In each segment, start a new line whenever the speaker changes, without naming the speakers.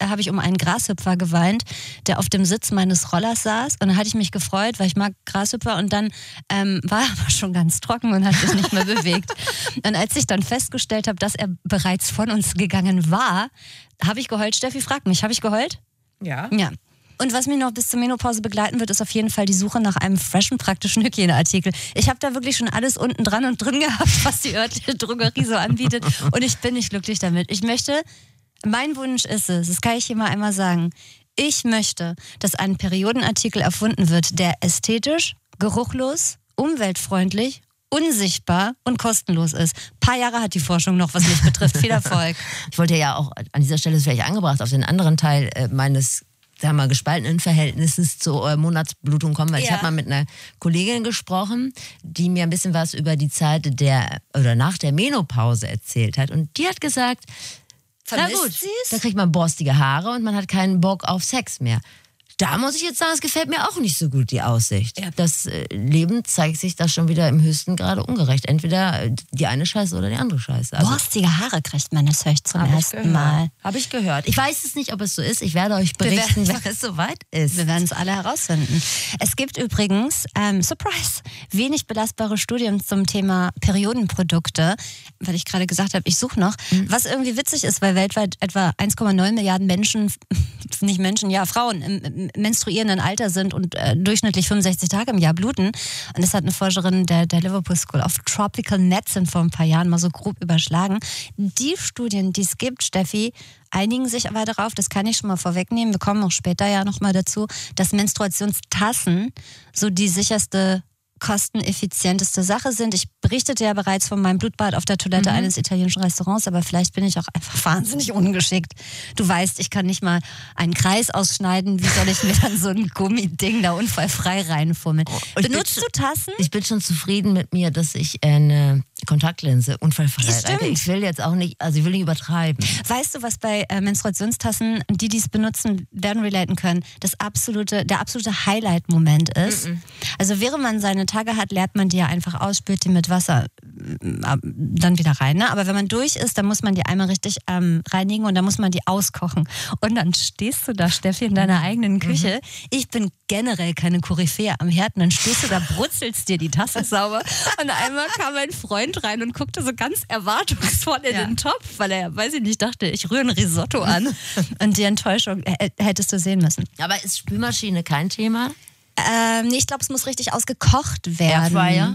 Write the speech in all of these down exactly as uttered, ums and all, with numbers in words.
äh, habe ich um einen Grashüpfer geweint, der auf dem Sitz meines Rollers saß. Und dann hatte ich mich gefreut, weil ich mag Grashüpfer. Und dann ähm, war er aber schon ganz trocken und hat sich nicht mehr bewegt. Und als ich dann festgestellt habe, dass er bereits von uns gegangen war, habe ich geheult. Steffi, frag mich, habe ich geheult?
Ja.
Ja. Und was mich noch bis zur Menopause begleiten wird, ist auf jeden Fall die Suche nach einem freshen, praktischen Hygieneartikel. Ich habe da wirklich schon alles unten dran und drin gehabt, was die örtliche Drogerie so anbietet. Und ich bin nicht glücklich damit. Ich möchte, mein Wunsch ist es, das kann ich hier mal einmal sagen, ich möchte, dass ein Periodenartikel erfunden wird, der ästhetisch, geruchlos, umweltfreundlich, unsichtbar und kostenlos ist. Ein paar Jahre hat die Forschung noch, was mich betrifft. Viel Erfolg.
Ich wollte ja auch an dieser Stelle, ist vielleicht angebracht, auf den anderen Teil äh, meines sagen wir mal, gespaltenen Verhältnisses zur äh, Monatsblutung kommen, weil ja. ich habe mal mit einer Kollegin gesprochen, die mir ein bisschen was über die Zeit der oder nach der Menopause erzählt hat. Und die hat gesagt,
Vermisst
na gut,
sie's?
da kriegt man borstige Haare und man hat keinen Bock auf Sex mehr. Da muss ich jetzt sagen, es gefällt mir auch nicht so gut, die Aussicht.
Ja.
Das äh, Leben zeigt sich da schon wieder im höchsten Grade ungerecht. Entweder die eine Scheiße oder die andere Scheiße. Also,
borstige Haare kriegt man, das höre ich zum
hab
ersten
ich
Mal.
Habe ich gehört. Ich weiß es nicht, ob es so ist. Ich werde euch berichten, wenn es soweit ist.
Wir werden es alle herausfinden. Es gibt übrigens, ähm, Surprise, wenig belastbare Studien zum Thema Periodenprodukte, weil ich gerade gesagt habe, ich suche noch. Mhm. Was irgendwie witzig ist, weil weltweit etwa eins Komma neun Milliarden Menschen, nicht Menschen, ja Frauen im, im menstruierenden Alter sind und äh, durchschnittlich fünfundsechzig Tage im Jahr bluten. Und das hat eine Forscherin der, der Liverpool School of Tropical Medicine vor ein paar Jahren mal so grob überschlagen. Die Studien, die es gibt, Steffi, einigen sich aber darauf, das kann ich schon mal vorwegnehmen, wir kommen auch später ja nochmal dazu, dass Menstruationstassen so die sicherste, kosteneffizienteste Sache sind. Ich berichtete ja bereits von meinem Blutbad auf der Toilette mhm. eines italienischen Restaurants, aber vielleicht bin ich auch einfach wahnsinnig ungeschickt. Du weißt, ich kann nicht mal einen Kreis ausschneiden. Wie soll ich mir dann so ein Gummiding da unfallfrei reinfummeln? Oh, Benutzt
bin,
du Tassen?
Ich bin schon zufrieden mit mir, dass ich eine Kontaktlinse unfallfrei reite. Ich will jetzt auch nicht, also ich will nicht übertreiben.
Weißt du, was bei äh, Menstruationstassen, die dies benutzen, werden relaten können, das absolute, der absolute Highlight-Moment ist? Mm-mm. Also während man seine Tage hat, leert man die ja einfach aus, spült die mit Wasser äh, dann wieder rein. Ne? Aber wenn man durch ist, dann muss man die einmal richtig ähm, reinigen und dann muss man die auskochen. Und dann stehst du da, Steffi, in deiner eigenen Küche. Mhm. Ich bin generell keine Koryphäe am Herd. Und dann stehst du da, brutzelst dir die Tasse sauber. Und einmal kam mein Freund rein und guckte so ganz erwartungsvoll in ja. den Topf, weil er, weiß ich nicht, dachte, ich rühre ein Risotto an. Und die Enttäuschung äh, hättest du sehen müssen.
Aber ist Spülmaschine kein Thema?
Ähm, nee, ich glaube, es muss richtig ausgekocht werden.
Airfryer?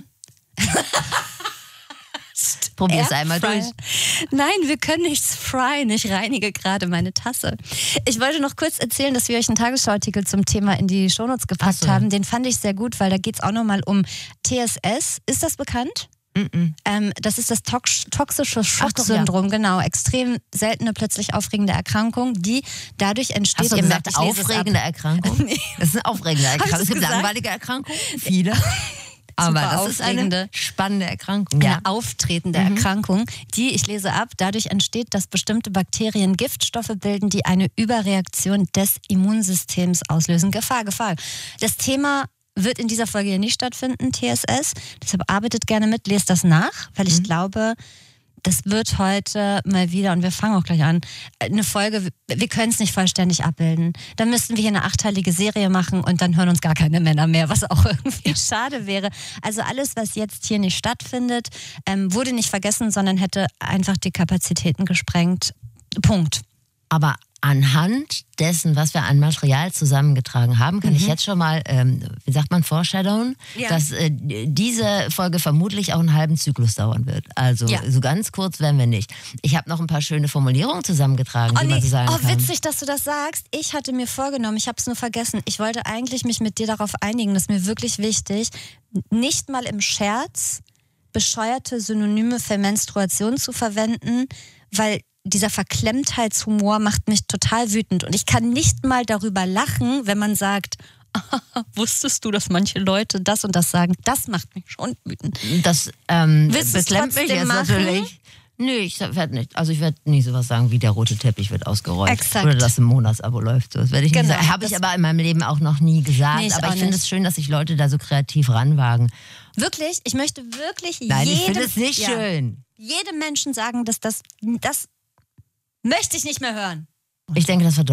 Probier es einmal durch.
Nein, wir können nichts fryen. Ich reinige gerade meine Tasse. Ich wollte noch kurz erzählen, dass wir euch einen Tagesschauartikel zum Thema in die Shownotes gepackt so. haben. Den fand ich sehr gut, weil da geht es auch nochmal um T S S. Ist das bekannt?
Mm-mm.
Ähm, das ist das tox- toxische Schocksyndrom, ja. genau. Extrem seltene, plötzlich aufregende Erkrankung, die dadurch entsteht.
Hast du
ihr
gesagt,
merkt,
aufregende Erkrankung? Nee. Das ist eine aufregende Erkrankung. Es gibt gesagt? langweilige Erkrankungen, viele. Aber das ist eine spannende Erkrankung.
Eine
ja.
auftretende
mhm.
Erkrankung, die, ich lese ab, dadurch entsteht, dass bestimmte Bakterien Giftstoffe bilden, die eine Überreaktion des Immunsystems auslösen. Gefahr, Gefahr. Das Thema wird in dieser Folge hier nicht stattfinden, T S S. Deshalb arbeitet gerne mit, lest das nach, weil ich mhm. glaube, das wird heute mal wieder, und wir fangen auch gleich an, eine Folge, wir können es nicht vollständig abbilden. Dann müssten wir hier eine achteilige Serie machen und dann hören uns gar keine Männer mehr, was auch irgendwie schade wäre. Also alles, was jetzt hier nicht stattfindet, ähm, wurde nicht vergessen, sondern hätte einfach die Kapazitäten gesprengt. Punkt.
Aber anhand dessen, was wir an Material zusammengetragen haben, kann mhm. ich jetzt schon mal, ähm, wie sagt man, foreshadowen, ja. dass äh, diese Folge vermutlich auch einen halben Zyklus dauern wird. Also ja. so ganz kurz werden wir nicht. Ich habe noch ein paar schöne Formulierungen zusammengetragen,
oh,
die
nee.
man so sagen
oh,
kann.
Witzig, dass du das sagst. Ich hatte mir vorgenommen, ich habe es nur vergessen, ich wollte eigentlich mich mit dir darauf einigen, das ist mir wirklich wichtig, nicht mal im Scherz bescheuerte Synonyme für Menstruation zu verwenden, weil dieser Verklemmtheitshumor macht mich total wütend. Und ich kann nicht mal darüber lachen, wenn man sagt, wusstest du, dass manche Leute das und das sagen? Das macht mich schon wütend.
Das ähm,
Willst
beklemmt mich jetzt
machen?
natürlich. Nö, ich werde nicht, also ich werde nicht sowas sagen wie der rote Teppich wird ausgerollt.
Exakt.
Oder dass ein Monatsabo läuft. So, das werde ich
genau,
nicht sagen. Habe ich aber in meinem Leben auch noch nie gesagt.
Nee, ich
aber ich finde
nicht.
es schön, dass sich Leute da so kreativ ranwagen.
Wirklich? Ich möchte wirklich
Nein,
jedem,
ich finde es nicht
ja,
schön.
jedem Menschen sagen, dass das, das möchte ich nicht mehr hören.
Ich denke, das war